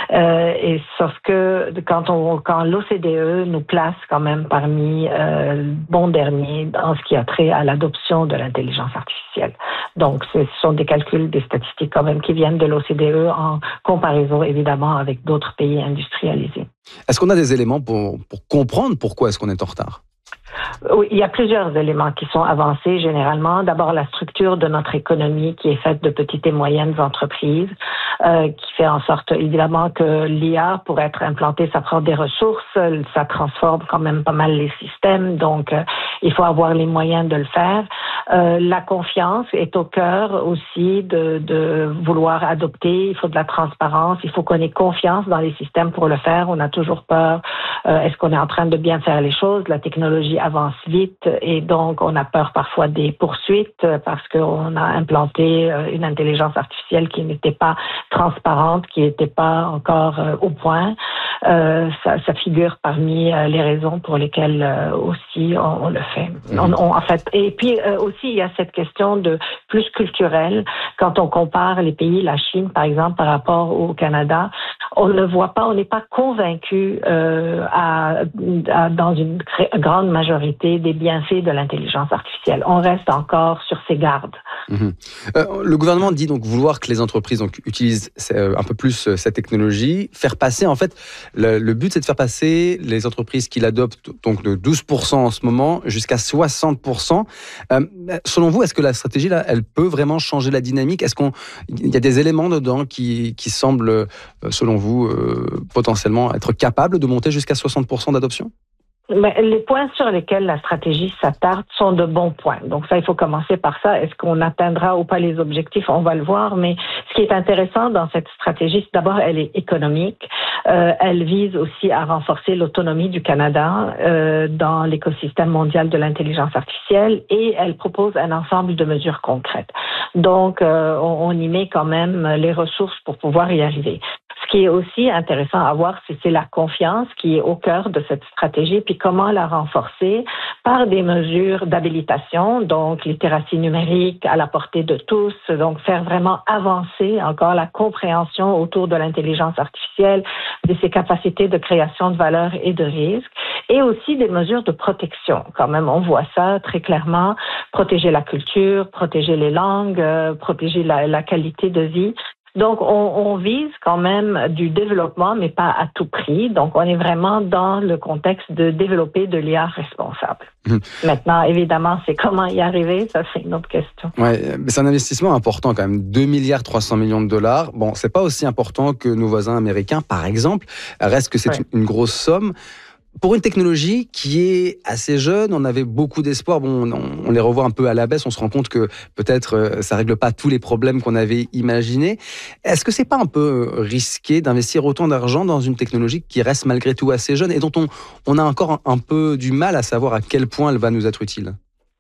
Et sauf que quand l'OCDE nous place quand même parmi bons derniers dans ce qui a trait à l'adoption de l'intelligence artificielle. Donc, ce sont des calculs, des statistiques quand même qui viennent de l'OCDE en comparaison évidemment avec d'autres pays industrialisés. Est-ce qu'on a des éléments pour comprendre pourquoi est-ce qu'on est en retard? Oui, il y a plusieurs éléments qui sont avancés généralement. D'abord, la structure de notre économie qui est faite de petites et moyennes entreprises, qui fait en sorte évidemment que l'IA, pour être implantée, ça prend des ressources, ça transforme quand même pas mal les systèmes, donc il faut avoir les moyens de le faire. La confiance est au cœur aussi de vouloir adopter. Il faut de la transparence, il faut qu'on ait confiance dans les systèmes pour le faire. On a toujours peur. Est-ce qu'on est en train de bien faire les choses? La technologie avance vite et donc on a peur parfois des poursuites parce qu'on a implanté une intelligence artificielle qui n'était pas transparente, qui n'était pas encore au point. Ça figure parmi les raisons pour lesquelles aussi on le fait. En fait, et puis aussi il y a cette question de plus culturelle. Quand on compare les pays, la Chine par exemple par rapport au Canada, on ne voit pas, on n'est pas convaincu dans une grande majorité des bienfaits de l'intelligence artificielle. On reste encore sur ses gardes. Le gouvernement dit donc vouloir que les entreprises utilisent un peu plus cette technologie, faire passer en fait, le but c'est de faire passer les entreprises qui l'adoptent donc de 12% en ce moment jusqu'à 60%. Selon vous, est-ce que la stratégie là, elle peut vraiment changer la dynamique? Est-ce qu'il y a des éléments dedans qui semblent, selon vous, potentiellement être capables de monter jusqu'à 60% d'adoption? Mais les points sur lesquels la stratégie s'attarde sont de bons points. Donc ça, il faut commencer par ça. Est-ce qu'on atteindra ou pas les objectifs? On va le voir. Mais ce qui est intéressant dans cette stratégie, c'est d'abord, elle est économique. Elle vise aussi à renforcer l'autonomie du Canada dans l'écosystème mondial de l'intelligence artificielle et elle propose un ensemble de mesures concrètes. Donc, on y met quand même les ressources pour pouvoir y arriver. Ce qui est aussi intéressant à voir, c'est la confiance qui est au cœur de cette stratégie, puis comment la renforcer par des mesures d'habilitation, donc littératie numérique à la portée de tous, donc faire vraiment avancer encore la compréhension autour de l'intelligence artificielle, de ses capacités de création de valeur et de risque, et aussi des mesures de protection. Quand même, on voit ça très clairement, protéger la culture, protéger les langues, protéger la qualité de vie. Donc, on vise quand même du développement, mais pas à tout prix. Donc, on est vraiment dans le contexte de développer de l'IA responsable. Maintenant, évidemment, c'est comment y arriver, ça c'est une autre question. Ouais, mais c'est un investissement important quand même, 2,3 milliards de dollars. Bon, c'est pas aussi important que nos voisins américains, par exemple. Reste que c'est une grosse somme. Pour une technologie qui est assez jeune, on avait beaucoup d'espoir. Bon, on les revoit un peu à la baisse. On se rend compte que peut-être ça règle pas tous les problèmes qu'on avait imaginés. Est-ce que c'est pas un peu risqué d'investir autant d'argent dans une technologie qui reste malgré tout assez jeune et dont on a encore un peu du mal à savoir à quel point elle va nous être utile?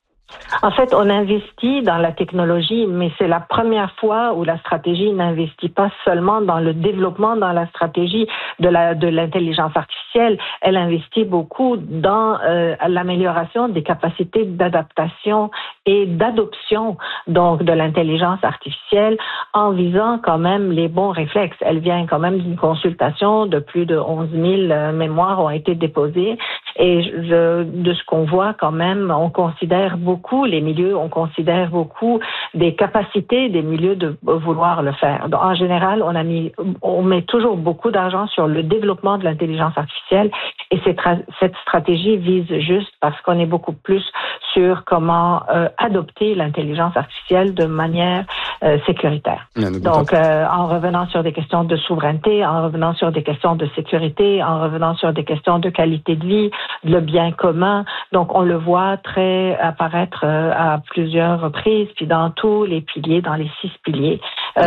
En fait, on investit dans la technologie, mais c'est la première fois où la stratégie n'investit pas seulement dans le développement, dans la stratégie de l'intelligence artificielle. Elle investit beaucoup dans l'amélioration des capacités d'adaptation et d'adoption donc de l'intelligence artificielle en visant quand même les bons réflexes. Elle vient quand même d'une consultation de plus de 11 000 mémoires ont été déposées et de ce qu'on voit quand même, on considère beaucoup les milieux, on considère beaucoup des capacités des milieux de vouloir le faire. Donc, en général, on met toujours beaucoup d'argent sur le développement de l'intelligence artificielle et cette stratégie vise juste parce qu'on est beaucoup plus sur comment adopter l'intelligence artificielle de manière sécuritaire. Donc, en revenant sur des questions de souveraineté, en revenant sur des questions de sécurité, en revenant sur des questions de qualité de vie, le bien commun. Donc, on le voit très apparaître à plusieurs reprises, puis dans tous les piliers, dans les 6 piliers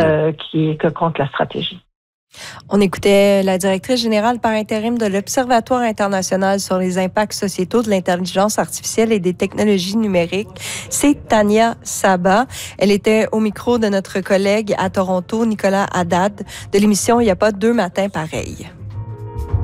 que compte la stratégie. On écoutait la directrice générale par intérim de l'Observatoire international sur les impacts sociétaux de l'intelligence artificielle et des technologies numériques. C'est Tania Saba. Elle était au micro de notre collègue à Toronto, Nicolas Haddad, de l'émission « Il n'y a pas 2 matins pareils ».